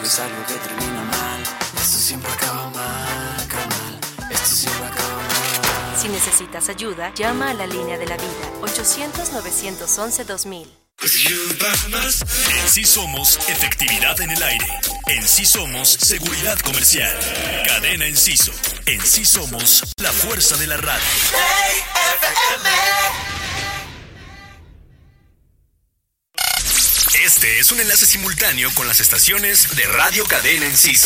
solo es algo que termina mal. Esto siempre acaba mal, carnal. Esto siempre acaba mal. Si necesitas ayuda, llama a la línea de la vida, 800-911-2000. En Sí Somos, efectividad en el aire. En Sí Somos, seguridad comercial. Cadena Enciso. En Sí Somos, la fuerza de la radio. Este es un enlace simultáneo con las estaciones de Radio Cadena Enciso.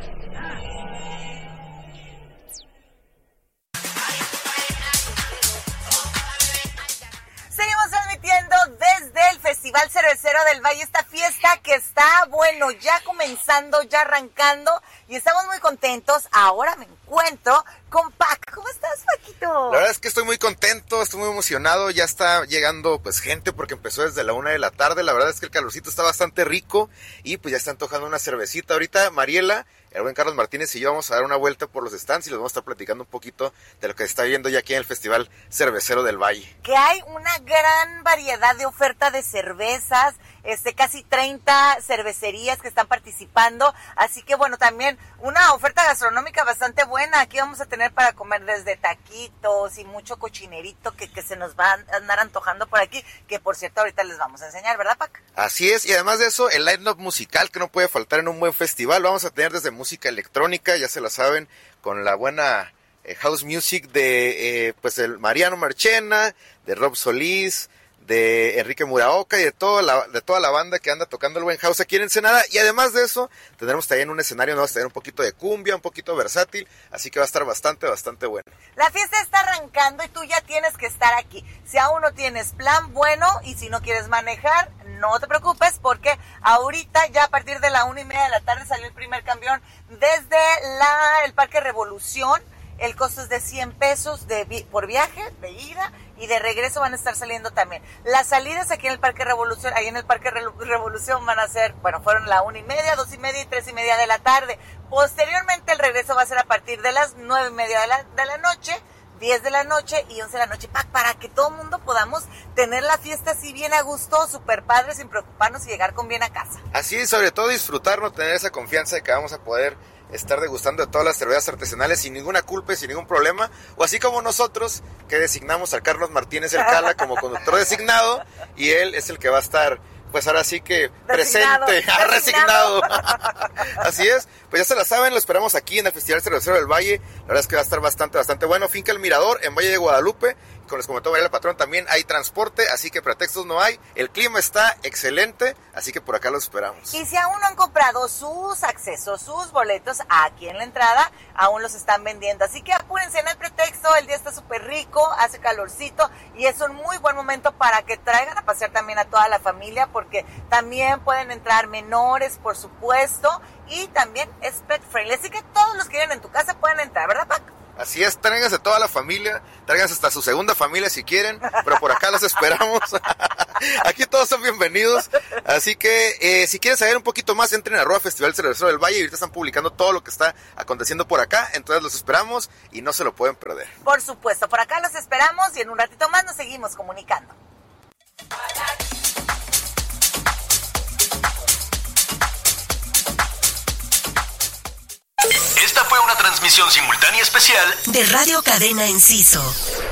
Seguimos transmitiendo desde el Festival Cervecero del Valle, esta fiesta que está, bueno, ya comenzando, ya arrancando, y estamos muy contentos. Ahora me encuentro con Pac. ¿Cómo estás, Paquito? La verdad es que estoy muy contento, estoy muy emocionado. Ya está llegando pues gente porque empezó desde la 1 de la tarde. La verdad es que el calorcito está bastante rico y pues ya está antojando una cervecita. Ahorita Mariela, el buen Carlos Martínez y yo vamos a dar una vuelta por los stands y les vamos a estar platicando un poquito de lo que se está viendo ya aquí en el Festival Cervecero del Valle. Que hay una gran variedad de oferta de cervezas, casi 30 cervecerías que están participando, así que bueno, también una oferta gastronómica bastante buena. Aquí vamos a tener para comer desde taquitos y mucho cochinerito que se nos va a andar antojando por aquí, que por cierto ahorita les vamos a enseñar, ¿verdad, Pac? Así es, y además de eso, el line-up musical que no puede faltar en un buen festival. Vamos a tener desde música electrónica, ya se la saben, con la buena house music de pues el Mariano Marchena, de Rob Solís, de Enrique Muraoka y de toda la banda que anda tocando el buen house aquí en Ensenada. Y además de eso, tendremos también un escenario, vamos a tener un poquito de cumbia, un poquito versátil, así que va a estar bastante bueno. La fiesta está arrancando y tú ya tienes que estar aquí. Si aún no tienes plan, bueno, y si no quieres manejar, no te preocupes, porque ahorita ya a partir de la 1:30 de la tarde salió el primer camión desde el Parque Revolución. El costo es de 100 pesos por viaje, de ida, y de regreso van a estar saliendo también. Las salidas aquí en el Parque Revolución, ahí en el Parque Revolución van a ser, bueno, fueron la 1:30, 2:30 y 3:30 de la tarde. Posteriormente el regreso va a ser a partir de las 9:30 de la noche, 10 de la noche y 11 de la noche, para que todo el mundo podamos tener la fiesta así bien a gusto, súper padre, sin preocuparnos y llegar con bien a casa. Así es, sobre todo disfrutarnos, tener esa confianza de que vamos a poder estar degustando de todas las cervezas artesanales sin ninguna culpa y sin ningún problema, o así como nosotros que designamos a Carlos Martínez El Cala como conductor designado, y él es el que va a estar pues ahora sí que presente, resignado. Así es, pues ya se la saben, lo esperamos aquí en el Festival Cervecero del Valle. La verdad es que va a estar bastante bueno. Finca El Mirador en Valle de Guadalupe, como les comentó María el Patrón, también hay transporte, así que pretextos no hay. El clima está excelente, así que por acá los esperamos. Y si aún no han comprado sus accesos, sus boletos, aquí en la entrada aún los están vendiendo, así que apúrense, no hay pretexto. El día está súper rico, hace calorcito y es un muy buen momento para que traigan a pasear también a toda la familia, porque también pueden entrar menores, por supuesto, y también es pet friendly, así que todos los que viven en tu casa pueden entrar, ¿verdad, Pac? Así es, tráiganse toda la familia, tráiganse hasta su segunda familia si quieren, pero por acá los esperamos. Aquí todos son bienvenidos, así que si quieren saber un poquito más, entren a @Festival Cervecero del Valle, y ahorita están publicando todo lo que está aconteciendo por acá, entonces los esperamos y no se lo pueden perder. Por supuesto, por acá los esperamos y en un ratito más nos seguimos comunicando. Esta fue una transmisión simultánea especial de Radio Cadena Enciso.